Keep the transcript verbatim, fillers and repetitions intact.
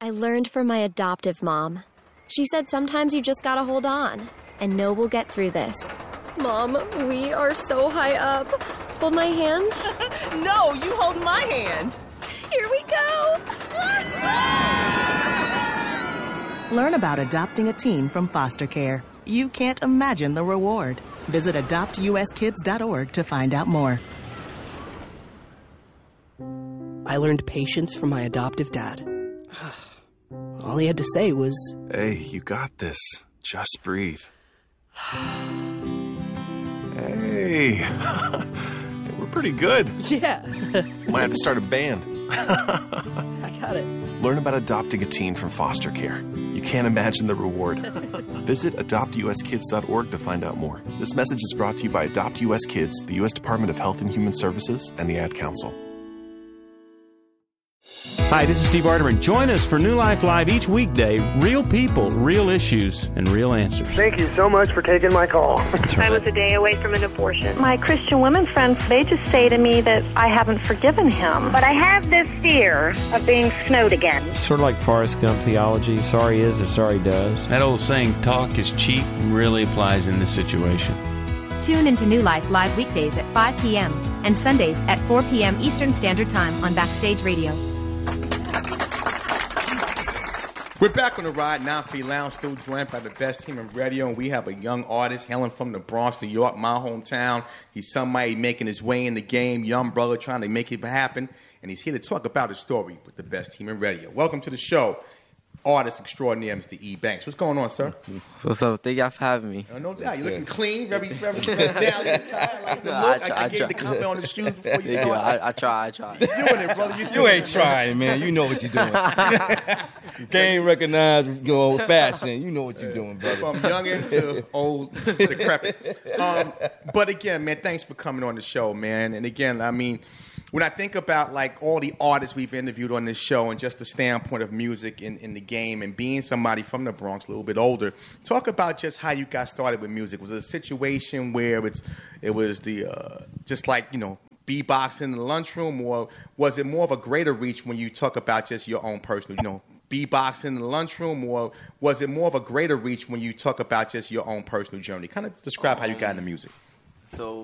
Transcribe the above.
I learned from my adoptive mom. She said sometimes you just gotta hold on and know we'll get through this. Mom, we are so high up. Hold my hand. No, you hold my hand. Here we go. Learn about adopting a teen from foster care. You can't imagine the reward. Visit adopt u s kids dot org to find out more. I learned patience from my adoptive dad. All he had to say was, "Hey, you got this. Just breathe." Hey, we're pretty good. yeah. Might have to start a band. I got it. Learn about adopting a teen from foster care. You can't imagine the reward. Visit adopt u s kids dot org to find out more. This message is brought to you by Adopt U S Kids, the U S Department of Health and Human Services, and the Ad Council. Hi, this is Steve Arterman. Join us for New Life Live each weekday. Real people, real issues, and real answers. Thank you so much for taking my call. Right. I was a day away from an abortion. My Christian women friends, they just say to me that I haven't forgiven him. But I have this fear of being snowed again. Sort of like Forrest Gump theology. Sorry is as sorry does. That old saying, talk is cheap, really applies in this situation. Tune into New Life Live weekdays at five p.m. and Sundays at four p.m. Eastern Standard Time on Backstage Radio. We're back on the Ride nine feet Lounge, still joined by the best team in radio, and we have a young artist hailing from the Bronx, New York, my hometown. He's somebody making his way in the game, young brother trying to make it happen, and he's here to talk about his story with the best team in radio. Welcome to the show, artist extraordinaire, Mister E. Banks. What's going on, sir? What's up? Thank y'all for having me. Oh, no doubt. You're looking clean, very, very down. I like the No, look. I, try, I, I I gave try. the comment on the shoes before you Thank started. you. I, I try, I try. You're doing it, brother. You're doing You ain't it, trying, man. You know what you're doing. Game recognized, you know, fashion. You know what you're doing, brother. From youngin' to old, decrepit. Um, but again, man, thanks for coming on the show, man. And again, I mean, when I think about like all the artists we've interviewed on this show and just the standpoint of music in, in the game and being somebody from the Bronx, a little bit older, talk about just how you got started with music. Was it a situation where it's it was the uh, just like, you know, beatboxing in the lunchroom, or was it more of a greater reach when you talk about just your own personal, you know, beatboxing in the lunchroom, or was it more of a greater reach when you talk about just your own personal journey? Kind of describe um, how you got into music. So